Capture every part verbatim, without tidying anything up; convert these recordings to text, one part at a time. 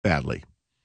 badly.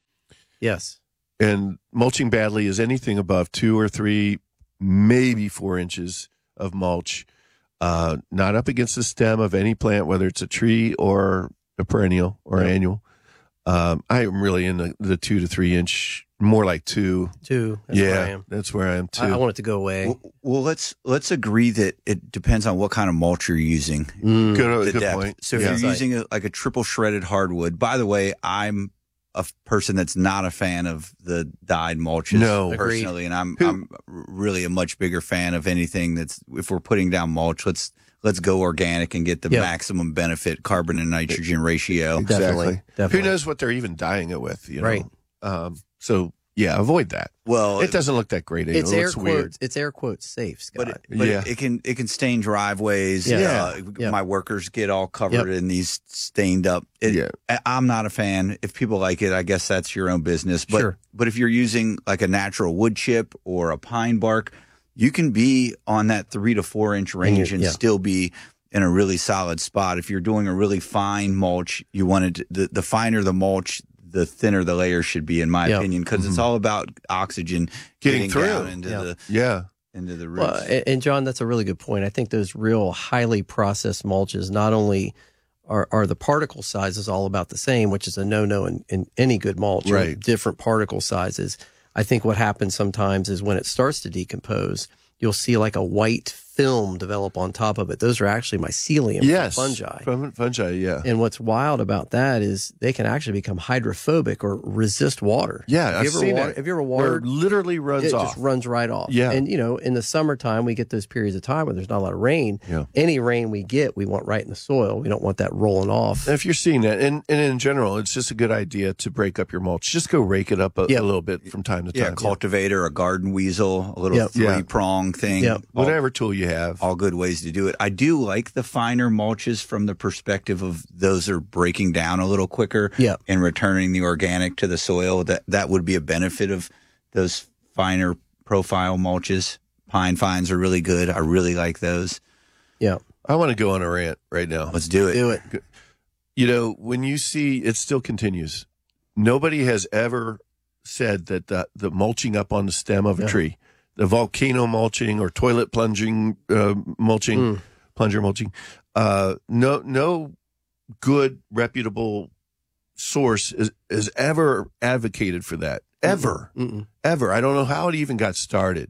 Yes. And mulching badly is anything above two or three, maybe four inches of mulch, uh, not up against the stem of any plant, whether it's a tree or a perennial or Yep. annual. Um, I am really in the, the two to three inch, more like two. Two. That's yeah, where I am. that's where I am too. I, I want it to go away. Well, well, let's let's agree that it depends on what kind of mulch you're using. Mm. good The good depth. point. So if Yeah. you're using a, like a triple shredded hardwood, by the way, I'm a f- person that's not a fan of the dyed mulches No. personally, and I'm Who- I'm really a much bigger fan of anything that's, if we're putting down mulch, let's let's go organic and get the Yeah. maximum benefit carbon and nitrogen ratio. Exactly. Definitely, definitely. Who knows what they're even dyeing it with? You know? Right. Um, so yeah, avoid that. Well, It doesn't look that great. It It's air looks quotes. weird. It's air quotes safe, Scott. But, it, but Yeah. it, it can it can stain driveways. Yeah. Uh, Yeah. My workers get all covered in these stained up. It, Yeah. I- I'm not a fan. If people like it, I guess that's your own business. But Sure. but if you're using like a natural wood chip or a pine bark, you can be on that three to four inch range and yeah. still be in a really solid spot. If you're doing a really fine mulch, you want it, the the finer the mulch, the thinner the layer should be, in my Yeah. opinion, because it's all about oxygen Getting getting, through. down into Yeah. the Yeah. into the roots. Well, and, and John, that's a really good point. I think those real highly processed mulches not only are, are the particle sizes all about the same, which is a no-no in, in any good mulch, Right. different particle sizes. I think what happens sometimes is when it starts to decompose, you'll see like a white film develop on top of it. Those are actually mycelium from Yes. fungi. From fungi, yeah. And what's wild about that is they can actually become hydrophobic or resist water. Yeah, have I've you ever seen water, it. Have you ever Where watered? it literally runs it off. just runs right off. Yeah. And, you know, in the summertime, we get those periods of time where there's not a lot of rain. Yeah. Any rain we get, we want right in the soil. We don't want that rolling off. And if you're seeing that, and, and in general, it's just a good idea to break up your mulch. Just go rake it up a, Yeah. a little bit from time to Yeah, time. cultivator, a garden weasel, a little Yep. three Yeah. prong thing. Yep. All, Whatever tool you have. all good ways to do it. I do like the finer mulches from the perspective of those are breaking down a little quicker Yep. and returning the organic to the soil. That that would be a benefit of those finer profile mulches. Pine fines are really good. I really like those. Yeah. I want to go on a rant right now. Let's do it. Do it. You know, when you see it still continues, nobody has ever said that the, the mulching up on the stem of a Yeah. tree, the volcano mulching or toilet plunging uh, mulching, Mm. plunger mulching, uh, no, no good reputable source is, is ever advocated for that. Ever, Mm-mm. ever. I don't know how it even got started.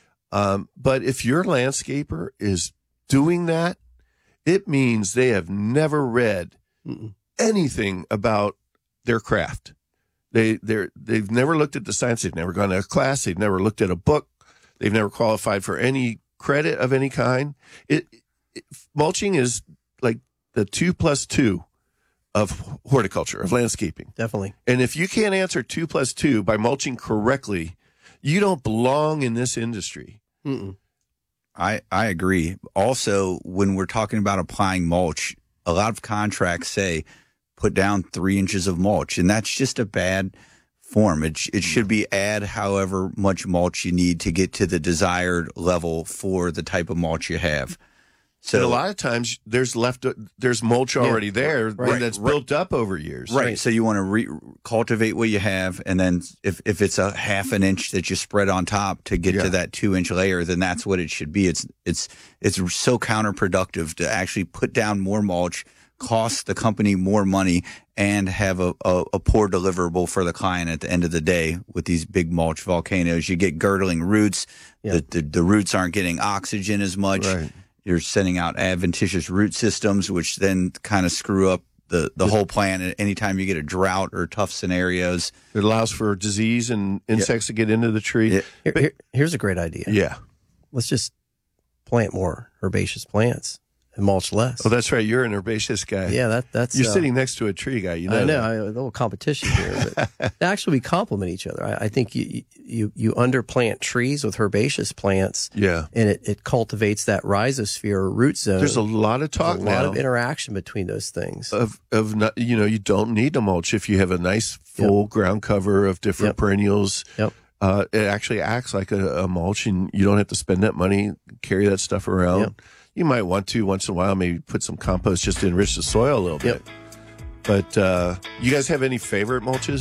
Um, but if your landscaper is doing that, it means they have never read Mm-mm. anything about their craft. They they're they've never looked at the science. They've never gone to a class. They've never looked at a book. They've never qualified for any credit of any kind. It, it mulching is like the two plus two of horticulture, of landscaping. Definitely. And if you can't answer two plus two by mulching correctly, you don't belong in this industry. Mm-mm. I, I agree. Also, when we're talking about applying mulch, a lot of contracts say put down three inches of mulch, and that's just a bad form. It, it should be add however much mulch you need to get to the desired level for the type of mulch you have. So So a lot of times there's left there's mulch already there Right, that's right. built up over years. Right. So you want to re- cultivate what you have, and then if, if it's a half an inch that you spread on top to get Yeah. to that two inch layer, then that's what it should be. It's it's it's so counterproductive to actually put down more mulch, cost the company more money, and have a, a, a poor deliverable for the client at the end of the day with these big mulch volcanoes. You get girdling roots. Yeah. The, the the roots aren't getting oxygen as much. Right. You're sending out adventitious root systems, which then kind of screw up the, the whole plant. And anytime you get a drought or tough scenarios. It allows for disease and insects to get into the tree. Yeah. Here, here- here's a great idea. Yeah. Let's just plant more herbaceous plants and mulch less. Oh, that's right. You're an herbaceous guy. yeah, that that's You're uh, sitting next to a tree guy. You know I know that. I, a little competition here, but actually we complement each other. I, I think you you you underplant trees with herbaceous plants, Yeah. and it, it cultivates that rhizosphere or root zone. There's a lot of talk There's a lot now of interaction between those things. of of not, you know, you don't need to mulch if you have a nice full ground cover of different Yep. perennials. Yep. Uh, it actually acts like a, a mulch, and you don't have to spend that money, carry that stuff around. Yep. You might want to once in a while, maybe put some compost just to enrich the soil a little Yep. bit. But uh, you guys have any favorite mulches?